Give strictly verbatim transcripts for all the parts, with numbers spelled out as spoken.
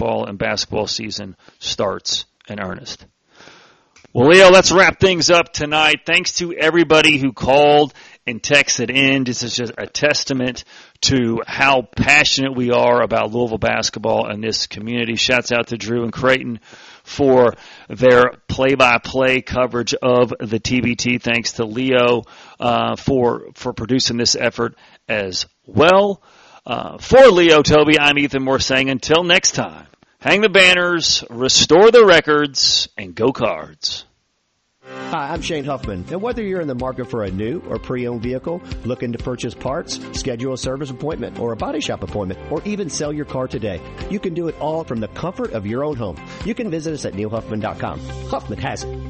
football and basketball season starts in earnest. Well, Leo, let's wrap things up tonight. Thanks to everybody who called and texted in. This is just a testament to how passionate we are about Louisville basketball and this community. Shouts out to Drew and Creighton for their play-by-play coverage of the T B T. Thanks to Leo uh, for for producing this effort as well. Uh, for Leo Toby, I'm Ethan Moore saying until next time, hang the banners, restore the records, and go Cards. Hi, I'm Shane Huffman, and whether you're in the market for a new or pre-owned vehicle, looking to purchase parts, schedule a service appointment or a body shop appointment, or even sell your car today, you can do it all from the comfort of your own home. You can visit us at neil huffman dot com. Huffman has it.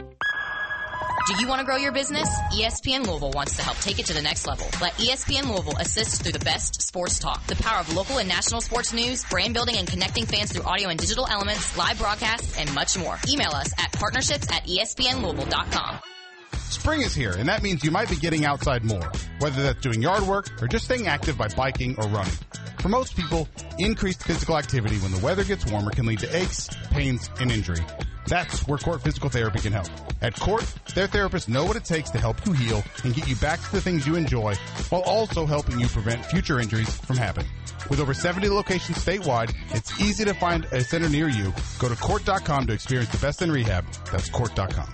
Do you want to grow your business? E S P N Louisville wants to help take it to the next level. Let E S P N Louisville assist through the best sports talk, the power of local and national sports news, brand building and connecting fans through audio and digital elements, live broadcasts, and much more. Email us at partnerships at E S P N Louisville dot com. Spring is here, and that means you might be getting outside more, whether that's doing yard work or just staying active by biking or running. For most people, increased physical activity when the weather gets warmer can lead to aches, pains, and injury. That's where Court Physical Therapy can help. At Court, their therapists know what it takes to help you heal and get you back to the things you enjoy, while also helping you prevent future injuries from happening. With over seventy locations statewide, it's easy to find a center near you. Go to court dot com to experience the best in rehab. That's court dot com.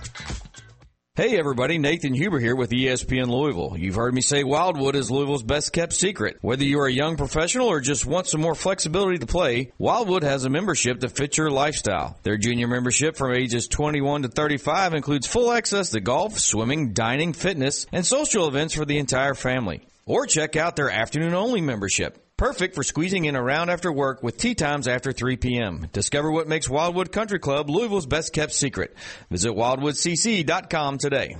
Hey everybody, Nathan Huber here with E S P N Louisville. You've heard me say Wildwood is Louisville's best kept secret. Whether you're a young professional or just want some more flexibility to play, Wildwood has a membership that fits your lifestyle. Their junior membership from ages twenty-one to thirty-five includes full access to golf, swimming, dining, fitness, and social events for the entire family. Or check out their afternoon-only membership. Perfect for squeezing in around after work with tea times after three p.m. Discover what makes Wildwood Country Club Louisville's best-kept secret. Visit wildwood c c dot com today.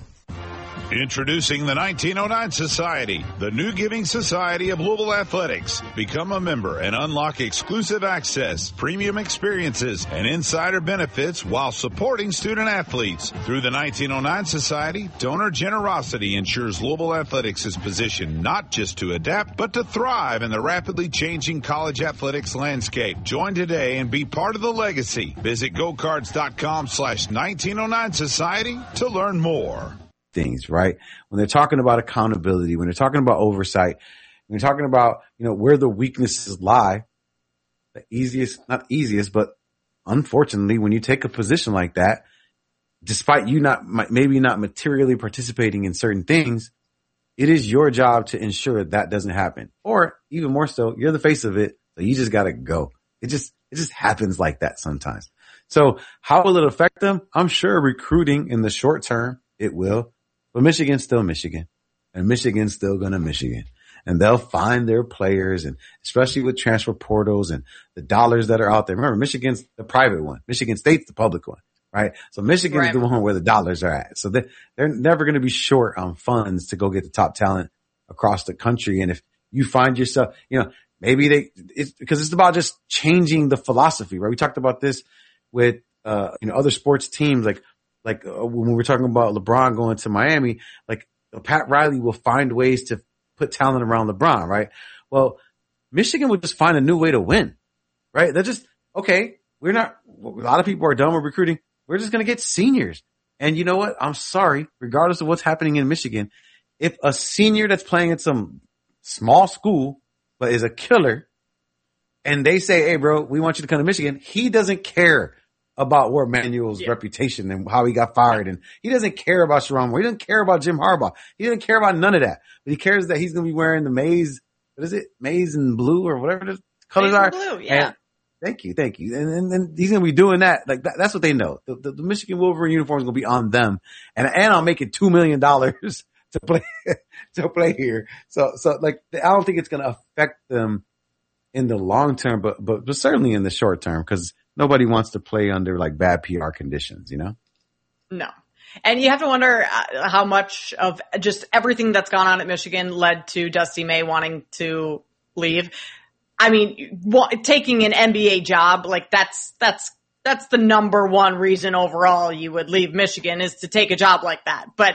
Introducing the nineteen oh nine Society, the new giving society of Louisville Athletics. Become a member and unlock exclusive access, premium experiences, and insider benefits while supporting student athletes. Through the nineteen oh nine Society, donor generosity ensures Louisville Athletics is positioned not just to adapt, but to thrive in the rapidly changing college athletics landscape. Join today and be part of the legacy. Visit go cards dot com slash nineteen oh nine Society to learn more. Things, right? When they're talking about accountability, when they're talking about oversight, when they're talking about, you know, where the weaknesses lie, the easiest, not easiest, but unfortunately, when you take a position like that, despite you not, maybe not materially participating in certain things, it is your job to ensure that doesn't happen. Or even more so, you're the face of it, so you just gotta go. It just, it just happens like that sometimes. So how will it affect them? I'm sure recruiting in the short term, it will. But Michigan's still Michigan, and Michigan's still gonna Michigan, and they'll find their players, and especially with transfer portals and the dollars that are out there. Remember, Michigan's the private one. Michigan State's the public one, right? So Michigan's right. the one where the dollars are at. So they, they're never gonna be short on funds to go get the top talent across the country. And if you find yourself, you know, maybe they, it's because it's about just changing the philosophy, right? We talked about this with, uh, you know, other sports teams, like, Like uh, when we were talking about LeBron going to Miami, like uh, Pat Riley will find ways to put talent around LeBron, right? Well, Michigan would just find a new way to win, right? They're just, okay, we're not, a lot of people are done with recruiting. We're just going to get seniors. And you know what? I'm sorry, regardless of what's happening in Michigan, if a senior that's playing at some small school, but is a killer, and they say, hey, bro, we want you to come to Michigan, he doesn't care about Warren Manuel's yeah. reputation and how he got fired. And he doesn't care about Sharon Moore. He doesn't care about Jim Harbaugh. He doesn't care about none of that. But he cares that he's going to be wearing the maize, what is it? Maize and blue or whatever the colors maize are. And blue, yeah. And thank you. Thank you. And, and, and he's going to be doing that. Like that, that's what they know. The, the, the Michigan Wolverine uniform is going to be on them. And, and I'm making two million dollars to play, to play here. So, so like, I don't think it's going to affect them in the long term, but, but, but certainly in the short term, because nobody wants to play under like bad P R conditions, you know? No. And you have to wonder uh, how much of just everything that's gone on at Michigan led to Dusty May wanting to leave. I mean, w- taking an N B A job, like that's, that's, that's the number one reason overall you would leave Michigan is to take a job like that. But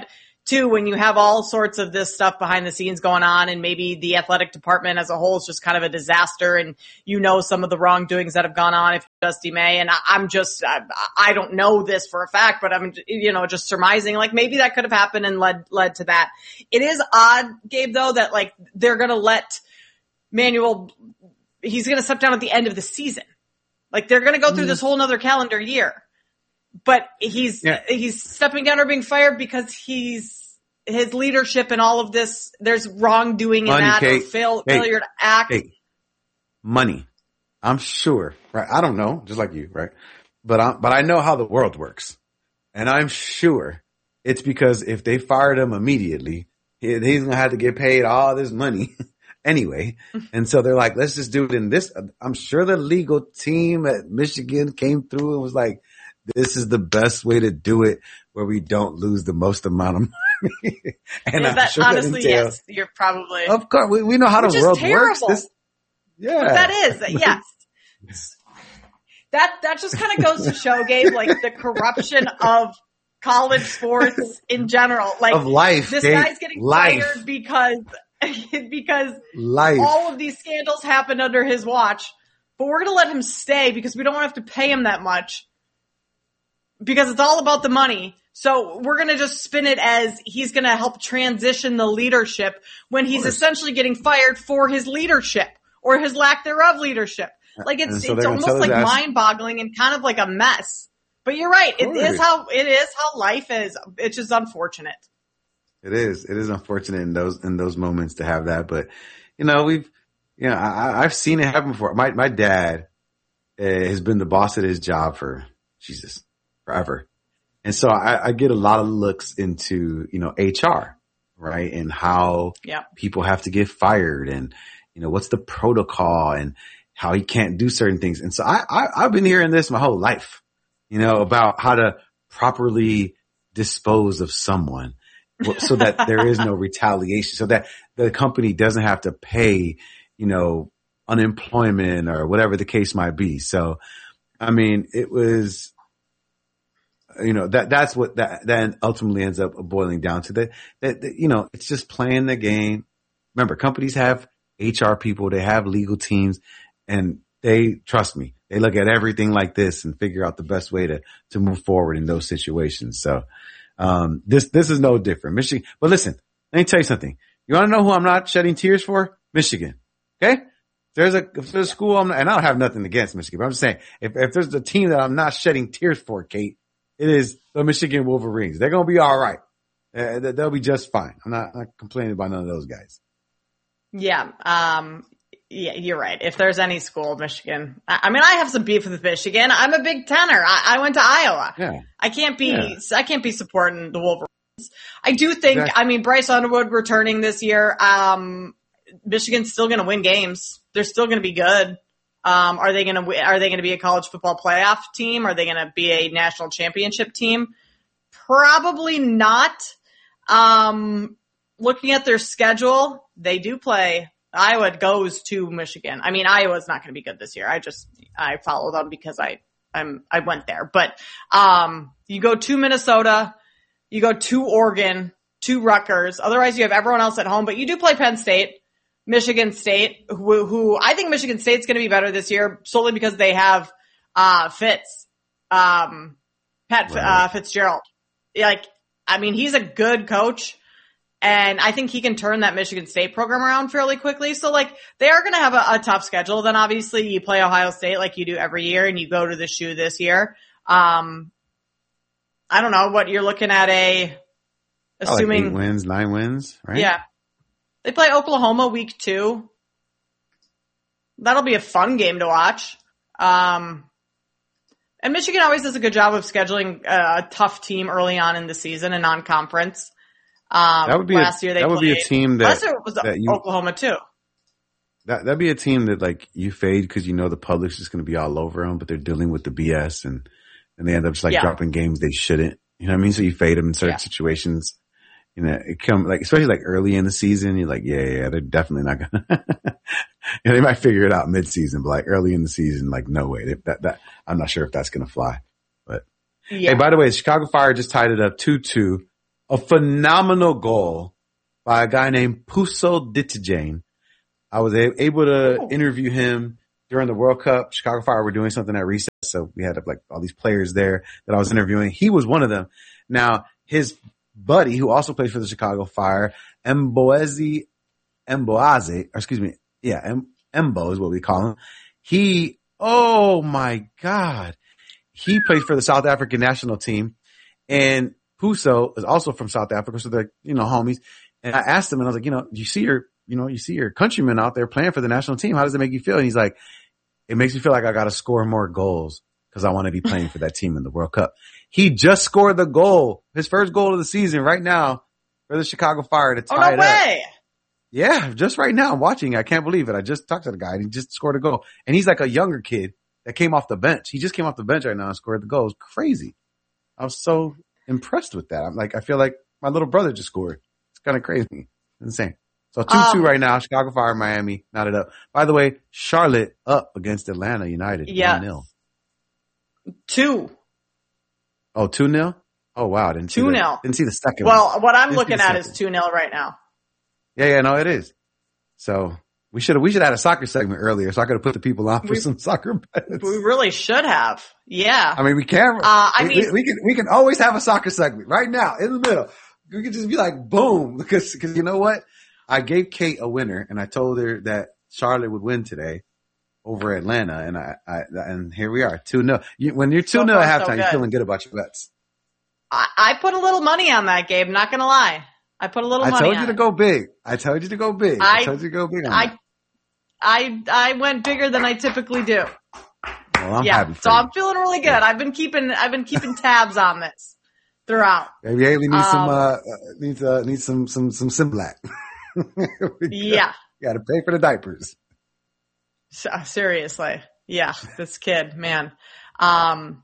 too, when you have all sorts of this stuff behind the scenes going on, and maybe the athletic department as a whole is just kind of a disaster, and you know some of the wrongdoings that have gone on if Dusty May, and I, I'm just, I, I don't know this for a fact, but I'm, you know, just surmising, like maybe that could have happened and led, led to that. It is odd, Gabe, though, that like they're going to let Manuel, he's going to step down at the end of the season. Like they're going to go through this whole nother calendar year. But he's, yeah. he's stepping down or being fired because he's, his leadership and all of this, there's wrongdoing in money, that Kate. or fail, Kate. failure to act. Kate. Money. I'm sure, right? I don't know, just like you, right? But I, but I know how the world works. And I'm sure it's because if they fired him immediately, he, he's going to have to get paid all this money anyway. And so they're like, let's just do it in this. I'm sure the legal team at Michigan came through and was like, this is the best way to do it where we don't lose the most amount of money. And is I'm that, sure honestly, that entails, yes, you're probably. Of course, we, we know how Which the is world terrible. works. This, yeah. But that is, yes. That, that just kind of goes to show, Gabe, like the corruption of college sports in general. Like, of life. This Gabe. guy's getting life. fired because, because life. all of these scandals happened under his watch. But we're going to let him stay because we don't want to have to pay him that much. Because it's all about the money. So we're going to just spin it as he's going to help transition the leadership when he's essentially getting fired for his leadership or his lack thereof leadership. Like it's, so it's almost like mind boggling and kind of like a mess. But you're right. It is how, it is how life is. It's just unfortunate. It is. It is unfortunate in those, in those moments to have that. But, you know, we've, you know, I, I've seen it happen before. My, my dad uh, has been the boss at his job for, Jesus, forever. And so I, I get a lot of looks into, you know, H R, right? And how yeah. people have to get fired and, you know, what's the protocol and how he can't do certain things. And so I, I, I've been hearing this my whole life, you know, about how to properly dispose of someone so that there is no retaliation, so that the company doesn't have to pay, you know, unemployment or whatever the case might be. So, I mean, it was, you know, that, that's what that, that ultimately ends up boiling down to that, that, that, you know, it's just playing the game. Remember, companies have H R people, they have legal teams, and they, trust me, they look at everything like this and figure out the best way to, to move forward in those situations. So, um, this, this is no different. Michigan, but listen, let me tell you something. You want to know who I'm not shedding tears for? Michigan. Okay? There's a, if there's a school, I'm not, and I don't have nothing against Michigan, but I'm just saying, if, if there's a team that I'm not shedding tears for, Kate, it is the Michigan Wolverines. They're going to be all right. Uh, they'll be just fine. I'm not, not complaining about none of those guys. Yeah. Um, yeah, you're right. If there's any school, Michigan, I, I mean, I have some beef with Michigan. I'm a Big Tenner. I, I went to Iowa. Yeah. I can't be, yeah. I can't be supporting the Wolverines. I do think, exactly. I mean, Bryce Underwood returning this year. Um, Michigan's still going to win games. They're still going to be good. Um, are they going to, are they going to be a college football playoff team? Are they going to be a national championship team? Probably not. Um, looking at their schedule, they do play. Iowa goes to Michigan. I mean, Iowa's not going to be good this year. I just, I follow them because I, I'm, I went there, but, um, you go to Minnesota, you go to Oregon, to Rutgers. Otherwise you have everyone else at home, but you do play Penn State. Michigan State, who, who I think Michigan State's going to be better this year solely because they have, uh, Fitz, um, Pat, right. uh, Fitzgerald. Like, I mean, he's a good coach and I think he can turn that Michigan State program around fairly quickly. So like, they are going to have a, a tough schedule. Then obviously you play Ohio State like you do every year and you go to the shoe this year. Um, I don't know what you're looking at a, assuming oh, like eight wins, nine wins, right? Yeah. They play Oklahoma week two. That'll be a fun game to watch. Um, and Michigan always does a good job of scheduling a, a tough team early on in the season, a non-conference. Um, that would be last a, year they that would played, be a team that, last year it was that you, Oklahoma too. That that'd be a team that like you fade because you know the public's just going to be all over them, but they're dealing with the B S and and they end up just like yeah. dropping games they shouldn't. You know what I mean? So you fade them in certain yeah. situations. You know, it come like, especially like early in the season, you're like, yeah, yeah, they're definitely not going to, and they might figure it out mid season, but like early in the season, like no way that, that, I'm not sure if that's going to fly, but yeah. Hey, by the way, Chicago Fire just tied it up two two a phenomenal goal by a guy named Puso Ditijane. I was a- able to oh. interview him during the World Cup. Chicago Fire were doing something at recess, so we had like all these players there that I was interviewing. He was one of them. Now, his buddy, who also plays for the Chicago Fire, Mboezi Mboaze, or excuse me, yeah, M- Mbo is what we call him. He, oh my God, he plays for the South African national team, and Puso is also from South Africa, so they're, you know, homies. And I asked him, and I was like, you know, you see your, you know, you see your countrymen out there playing for the national team. How does it make you feel? And he's like, it makes me feel like I got to score more goals because I want to be playing for that team in the World Cup. He just scored the goal, his first goal of the season right now for the Chicago Fire to tie oh, no it way. up. Yeah, just right now I'm watching. I can't believe it. I just talked to the guy and he just scored a goal. And he's like a younger kid that came off the bench. He just came off the bench right now and scored the goal. It was crazy. I was so impressed with that. I'm like, I feel like my little brother just scored. It's kind of crazy. Insane. So two two um, right now. Chicago Fire, Miami, knotted up. By the way, Charlotte up against Atlanta United. Yeah. one nil. Two. Oh, two nil? Oh, wow. Didn't see two the, nil. Didn't see the second well, one. Well, what I'm didn't looking at is two nil right now. Yeah, yeah, no, it is. So we should have, we should have had a soccer segment earlier so I could have put the people on for we, some soccer bets. We really should have. Yeah. I mean, we can, uh, I we, mean, we, we can, we can always have a soccer segment right now in the middle. We could just be like, boom, because, because you know what? I gave Kate a winner and I told her that Charlotte would win today over Atlanta. And I, I and here we are, two nil. You, when you're two nil so at halftime, so you're feeling good about your bets. I, I put a little money on that, Gabe. Not going to lie. I put a little I money on told you to it. go big. I told you to go big. I, I told you to go big on I, that. I, I went bigger than I typically do. Well, I'm yeah, happy for so you. I'm feeling really good. Yeah. I've been keeping, I've been keeping tabs on this throughout. Maybe Haley needs um, some, uh, needs, uh, needs some, some, some Similac. Yeah. You gotta pay for the diapers. So, seriously. Yeah. This kid, man. Um,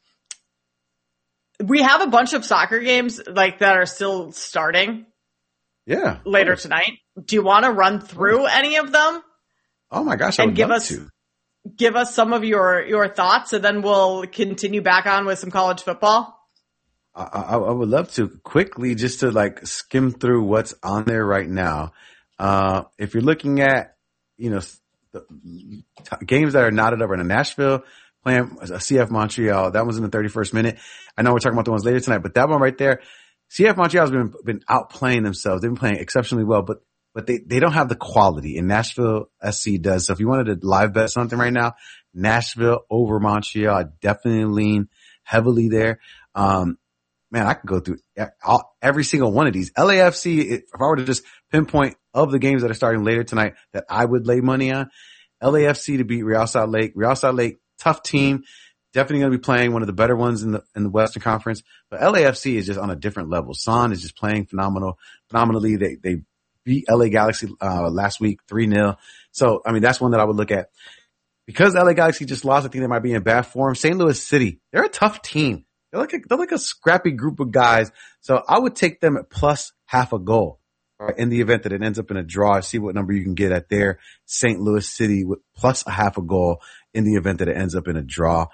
we have a bunch of soccer games like that are still starting. Yeah. Later tonight. Do you want to run through any of them? Oh my gosh. I and would give love us, to. give us some of your, your thoughts and then we'll continue back on with some college football. I, I, I would love to quickly just to like skim through what's on there right now. Uh, if you're looking at, you know, the t- games that are knotted up in Nashville playing a C F Montreal, that one's in the thirty-first minute. I know we're talking about the ones later tonight, but that one right there, C F Montreal's been, been outplaying themselves. They've been playing exceptionally well, but, but they, they don't have the quality and Nashville S C does. So if you wanted to live bet something right now, Nashville over Montreal, I definitely lean heavily there. Um, Man, I could go through all, every single one of these. L A F C, if I were to just pinpoint of the games that are starting later tonight that I would lay money on, L A F C to beat Real Salt Lake. Real Salt Lake, tough team. Definitely going to be playing one of the better ones in the in the Western Conference. But L A F C is just on a different level. Son is just playing phenomenal, phenomenally. They they beat L A Galaxy uh, last week three nil. So, I mean, that's one that I would look at. Because L A Galaxy just lost, I think they might be in bad form. Saint Louis City, they're a tough team. They're like a, they're like a scrappy group of guys. So I would take them at plus half a goal, right, in the event that it ends up in a draw. See what number you can get at there. Saint Louis City with plus a half a goal in the event that it ends up in a draw.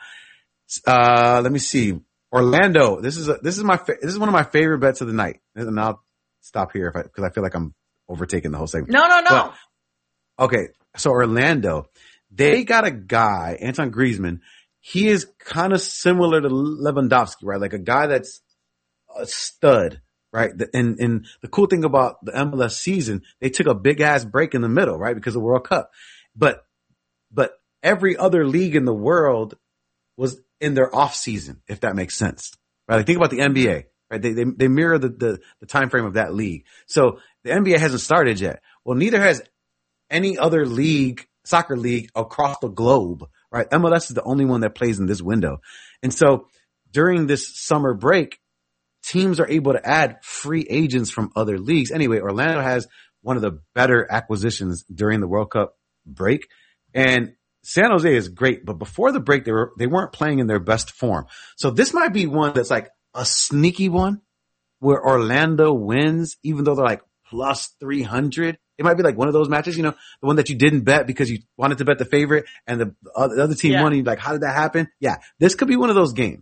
Uh, let me see. Orlando. This is a, this is my, fa- this is one of my favorite bets of the night. And I'll stop here if I, cause I feel like I'm overtaking the whole segment. No, no, no. But, okay. So Orlando, they got a guy, Anton Griezmann. He is kind of similar to Lewandowski, right? Like a guy that's a stud, right? And, and the cool thing about the M L S season, they took a big ass break in the middle, right? Because of the World Cup. But, but every other league in the world was in their off season, if that makes sense, right? Like think about the N B A, right? They, they, they mirror the, the, the time frame of that league. So the N B A hasn't started yet. Well, neither has any other league, soccer league across the globe. Right. M L S is the only one that plays in this window. And so during this summer break, teams are able to add free agents from other leagues. Anyway, Orlando has one of the better acquisitions during the World Cup break. And San Jose is great, but before the break, they were, they weren't playing in their best form. So this might be one that's like a sneaky one where Orlando wins, even though they're like plus three hundred. It might be like one of those matches, you know, the one that you didn't bet because you wanted to bet the favorite and the, uh, the other team yeah. won. And you're like, how did that happen? Yeah, this could be one of those games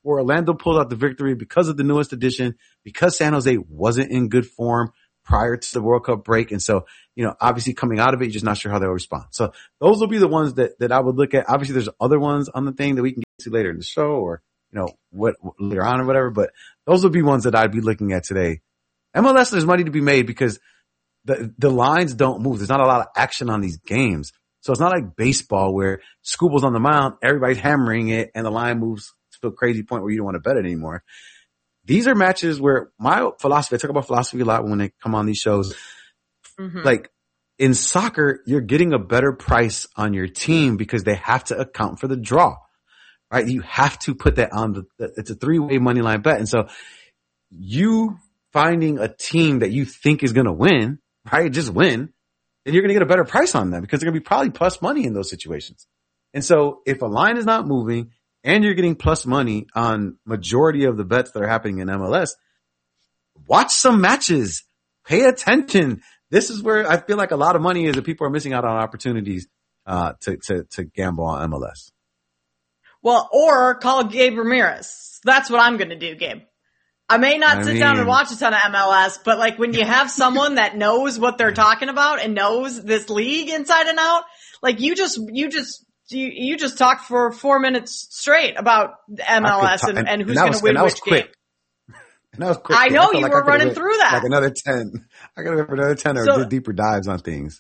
where Orlando pulled out the victory because of the newest addition, because San Jose wasn't in good form prior to the World Cup break. And so, you know, obviously coming out of it, you're just not sure how they'll respond. So those will be the ones that, that I would look at. Obviously there's other ones on the thing that we can get to later in the show or, you know, what later on or whatever, but those will be ones that I'd be looking at today. M L S, there's money to be made because the, the lines don't move. There's not a lot of action on these games. So it's not like baseball where Scooble's on the mound, everybody's hammering it, and the line moves to a crazy point where you don't want to bet it anymore. These are matches where my philosophy, I talk about philosophy a lot when they come on these shows. Mm-hmm. Like in soccer, you're getting a better price on your team because they have to account for the draw, right? You have to put that on the, it's a three-way money line bet. And so you finding a team that you think is going to win, right? Just win. And you're going to get a better price on them because they're going to be probably plus money in those situations. And so if a line is not moving and you're getting plus money on majority of the bets that are happening in M L S, watch some matches, pay attention. This is where I feel like a lot of money is that people are missing out on opportunities, uh, to, to, to gamble on M L S. Well, or call Gabe Ramirez. That's what I'm going to do, Gabe. I may not I sit mean, down and watch a ton of M L S, but like when you have someone that knows what they're talking about and knows this league inside and out, like you just, you just, you, you just talk for four minutes straight about M L S and, and, and who's going to win which game. And that was quick. I know I you like were running through that. Like another ten. I got to go for another ten or so, do deeper dives on things.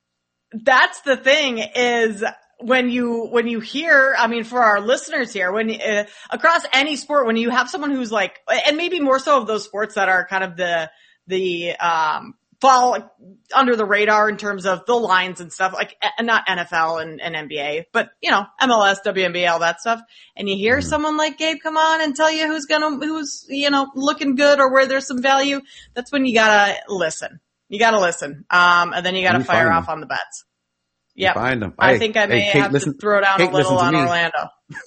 That's the thing is, when you, when you hear, I mean, for our listeners here, when, uh, across any sport, when you have someone who's like, and maybe more so of those sports that are kind of the, the, um, fall under the radar in terms of the lines and stuff, like, and not N F L and, and N B A, but, you know, M L S, W N B A, all that stuff. And you hear mm-hmm. someone like Gabe come on and tell you who's gonna, who's, you know, looking good or where there's some value. That's when you gotta listen. You gotta listen. Um, and then you gotta fire off on the bets. Yeah, find them. I hey, think I may hey, Kate, have listen, to throw down Kate, a little on Orlando.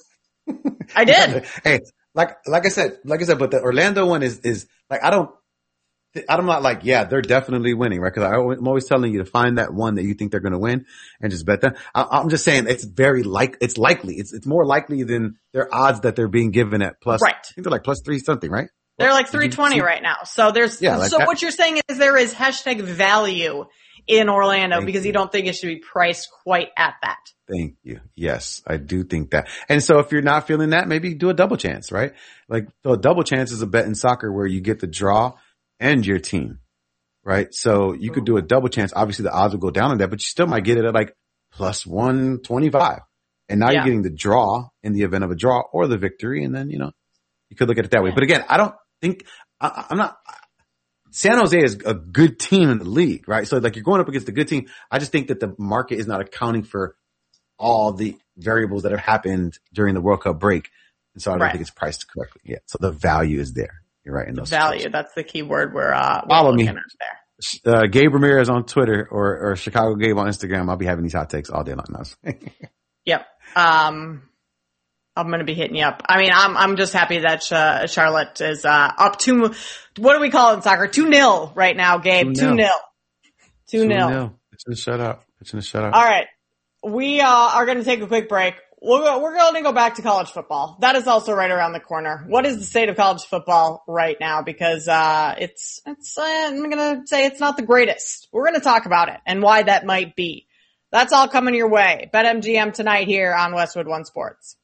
I did. Hey, like like I said, like I said, but the Orlando one is is like I don't, I'm not like yeah, they're definitely winning, right? Because I'm always telling you to find that one that you think they're going to win and just bet them. I, I'm just saying it's very like it's likely. It's it's more likely than their odds that they're being given at plus. Right. I think they're like plus three something, right? They're like three twenty right now. So there's yeah, like so that. What you're saying is there is hashtag value in Orlando Thank because you. you don't think it should be priced quite at that. Thank you. Yes, I do think that. And so if you're not feeling that, maybe do a double chance, right? Like so a double chance is a bet in soccer where you get the draw and your team, right? So you could do a double chance. Obviously the odds will go down on that, but you still might get it at like plus one twenty-five. And now yeah. you're getting the draw in the event of a draw or the victory. And then, you know, you could look at it that way. But again, I don't think I, I'm not, San Jose is a good team in the league, right? So like you're going up against a good team. I just think that the market is not accounting for all the variables that have happened during the World Cup break. And so I don't right. think it's priced correctly yet. So the value is there. You're right in those value. situations. That's the key word we're, uh, we're follow me. There. Uh, Gabe Ramirez on Twitter or, or Chicago Gabe on Instagram. I'll be having these hot takes all day long. Yep. Um, I'm going to be hitting you up. I mean, I'm, I'm just happy that, uh, Charlotte is, uh, up two, what do we call it in soccer? two nil right now, Gabe. two nil. two nil. Pitching a shutout. Pitching a shutout. All right. We, uh, are going to take a quick break. We're, we're going to go back to college football. That is also right around the corner. What is the state of college football right now? Because, uh, it's, it's, uh, I'm going to say it's not the greatest. We're going to talk about it and why that might be. That's all coming your way. BetMGM tonight here on Westwood One Sports.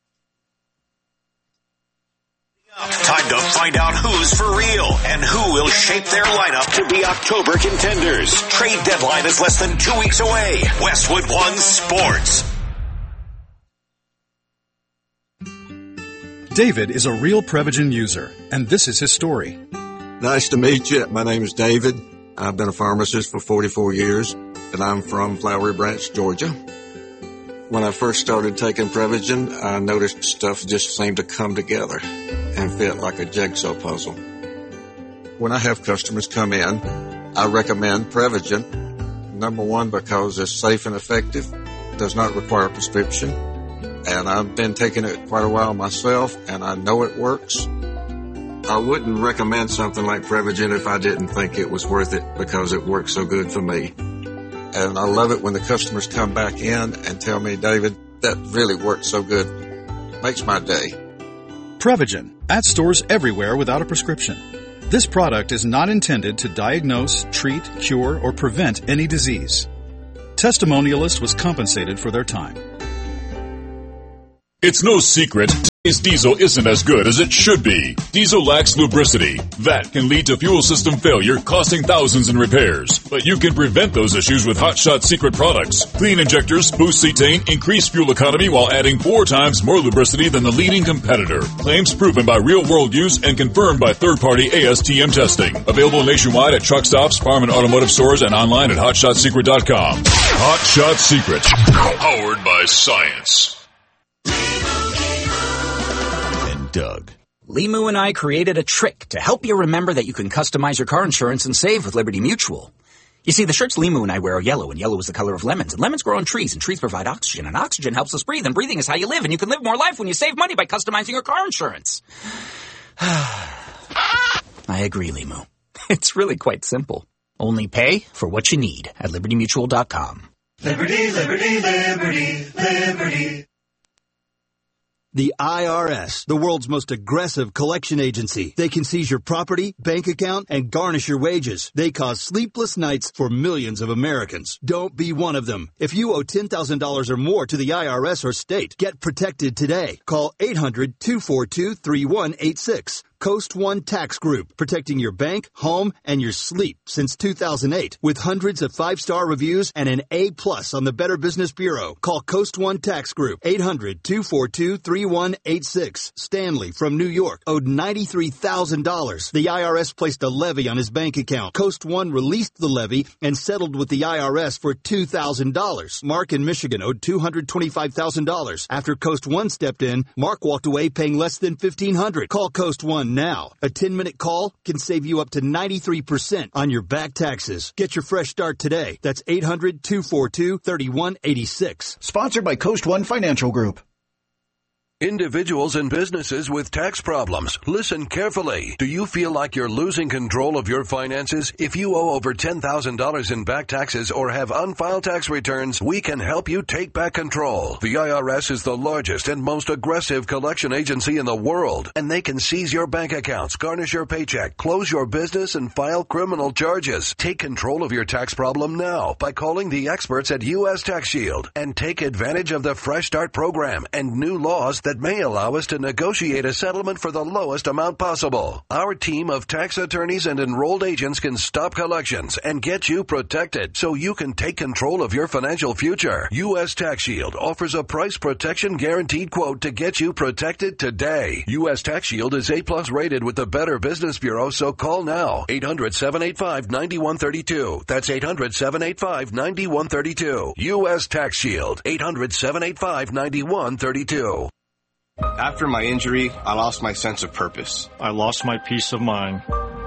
Time to find out who's for real and who will shape their lineup to be October contenders. Trade deadline is less than two weeks away. Westwood One Sports. David is a real Prevagen user, and this is his story. Nice to meet you. My name is David. I've been a pharmacist for forty-four years, and I'm from Flowery Branch, Georgia. When I first started taking Prevagen, I noticed stuff just seemed to come together and fit like a jigsaw puzzle. When I have customers come in, I recommend Prevagen. Number one, because it's safe and effective, does not require a prescription, and I've been taking it quite a while myself, and I know it works. I wouldn't recommend something like Prevagen if I didn't think it was worth it because it works so good for me. And I love it when the customers come back in and tell me, David, that really worked so good. Makes my day. Prevagen, at stores everywhere without a prescription. This product is not intended to diagnose, treat, cure, or prevent any disease. Testimonialist was compensated for their time. It's no secret today's diesel isn't as good as it should be. Diesel lacks lubricity. That can lead to fuel system failure, costing thousands in repairs. But you can prevent those issues with Hot Shot Secret products. Clean injectors, boost cetane, increase fuel economy while adding four times more lubricity than the leading competitor. Claims proven by real-world use and confirmed by third-party A S T M testing. Available nationwide at truck stops, farm and automotive stores, and online at hot shot secret dot com. Hot Shot Secret. Powered by science. Doug. Limu and I created a trick to help you remember that you can customize your car insurance and save with Liberty Mutual. You see, the shirts Limu and I wear are yellow, and yellow is the color of lemons, and lemons grow on trees, and trees provide oxygen, and oxygen helps us breathe, and breathing is how you live, and you can live more life when you save money by customizing your car insurance. I agree, Limu. It's really quite simple. Only pay for what you need at liberty mutual dot com. Liberty, liberty, liberty, liberty. The I R S, the world's most aggressive collection agency. They can seize your property, bank account, and garnish your wages. They cause sleepless nights for millions of Americans. Don't be one of them. If you owe ten thousand dollars or more to the I R S or state, get protected today. Call eight hundred, two four two, three one eight six. Coast One Tax Group, protecting your bank, home, and your sleep since two thousand eight. With hundreds of five-star reviews and an A plus on the Better Business Bureau. Call Coast One Tax Group, eight hundred, two four two, three one eight six. Stanley from New York owed ninety-three thousand dollars. The I R S placed a levy on his bank account. Coast One released the levy and settled with the I R S for two thousand dollars. Mark in Michigan owed two hundred twenty-five thousand dollars. After Coast One stepped in, Mark walked away paying less than fifteen hundred dollars. Call Coast One now. A ten-minute call can save you up to ninety-three percent on your back taxes. Get your fresh start today. That's eight hundred, two four two, three one eight six. Sponsored by Coast One Financial Group. Individuals and businesses with tax problems, listen carefully. Do you feel like you're losing control of your finances? If you owe over ten thousand dollars in back taxes or have unfiled tax returns, we can help you take back control. The I R S is the largest and most aggressive collection agency in the world, and they can seize your bank accounts, garnish your paycheck, close your business, and file criminal charges. Take control of your tax problem now by calling the experts at U S Tax Shield and take advantage of the Fresh Start program and new laws that that may allow us to negotiate a settlement for the lowest amount possible. Our team of tax attorneys and enrolled agents can stop collections and get you protected so you can take control of your financial future. U S Tax Shield offers a price protection guaranteed quote to get you protected today. U S Tax Shield is A plus rated with the Better Business Bureau, so call now. eight hundred, seven eight five, nine one three two. That's eight hundred, seven eight five, nine one three two. U S Tax Shield. eight hundred, seven eight five, nine one three two. After my injury, I lost my sense of purpose. I lost my peace of mind.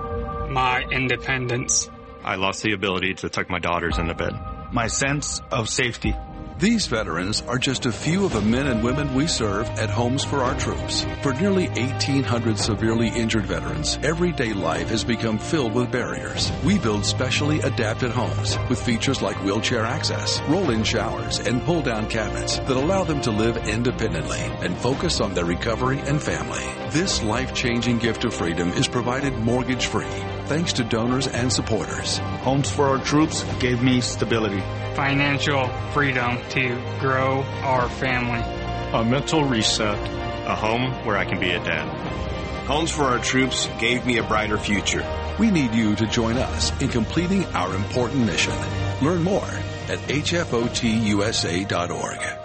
My independence. I lost the ability to tuck my daughters into bed. My sense of safety. These veterans are just a few of the men and women we serve at Homes for Our Troops. For nearly eighteen hundred severely injured veterans, everyday life has become filled with barriers. We build specially adapted homes with features like wheelchair access, roll-in showers, and pull-down cabinets that allow them to live independently and focus on their recovery and family. This life-changing gift of freedom is provided mortgage-free thanks to donors and supporters. Homes for Our Troops gave me stability, financial freedom to grow our family, a mental reset, a home where I can be a dad. Homes for Our Troops gave me a brighter future. We need you to join us in completing our important mission. Learn more at H F O T U S A dot org.